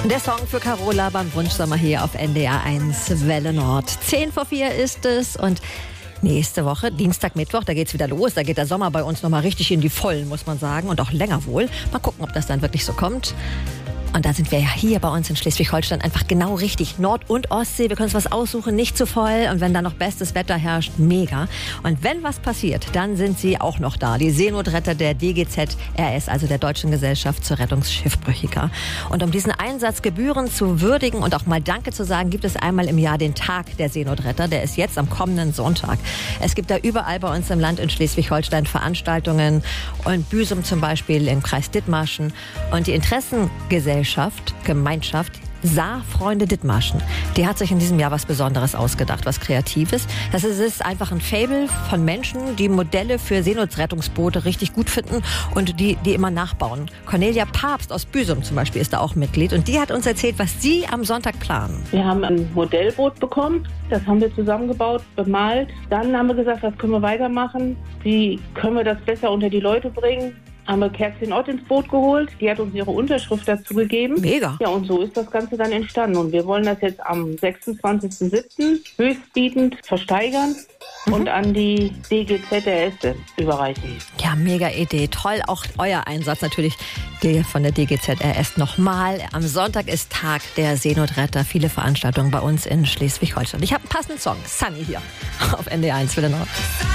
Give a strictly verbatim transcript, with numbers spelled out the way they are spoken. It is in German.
Der Song für Carola beim Wunschsommer hier auf N D R eins Welle Nord. Zehn vor vier ist es und nächste Woche, Dienstag, Mittwoch, da geht's wieder los. Da geht der Sommer bei uns nochmal richtig in die Vollen, muss man sagen. Und auch länger wohl. Mal gucken, ob das dann wirklich so kommt. Und da sind wir ja hier bei uns in Schleswig-Holstein einfach genau richtig. Nord- und Ostsee, wir können uns was aussuchen, nicht zu voll. Und wenn da noch bestes Wetter herrscht, mega. Und wenn was passiert, dann sind sie auch noch da. Die Seenotretter der D G Z R S, also der Deutschen Gesellschaft zur Rettung Schiffbrüchiger. Und um diesen Einsatz gebührend zu würdigen und auch mal Danke zu sagen, gibt es einmal im Jahr den Tag der Seenotretter. Der ist jetzt am kommenden Sonntag. Es gibt da überall bei uns im Land in Schleswig-Holstein Veranstaltungen. Und Büsum zum Beispiel im Kreis Dithmarschen. Und die Interessengesellschaft Gemeinschaft Saarfreunde Dithmarschen. Die hat sich in diesem Jahr was Besonderes ausgedacht, was Kreatives. Das ist, ist einfach ein Faible von Menschen, die Modelle für Seenotrettungsboote richtig gut finden und die, die immer nachbauen. Cornelia Papst aus Büsum zum Beispiel ist da auch Mitglied und die hat uns erzählt, was sie am Sonntag planen. Wir haben ein Modellboot bekommen, das haben wir zusammengebaut, bemalt. Dann haben wir gesagt, was können wir weitermachen? Wie können wir das besser unter die Leute bringen? Haben wir Kerstin Ott ins Boot geholt. Die hat uns ihre Unterschrift dazu gegeben. Mega. Ja, und so ist das Ganze dann entstanden. Und wir wollen das jetzt am sechsundzwanzigsten siebten höchstbietend versteigern mhm. und an die D G Z R S überreichen. Ja, mega Idee. Toll, auch euer Einsatz natürlich der von der D G Z R S nochmal. Am Sonntag ist Tag der Seenotretter. Viele Veranstaltungen bei uns in Schleswig-Holstein. Ich habe einen passenden Song. Sunny hier auf N D R eins Welle Nord.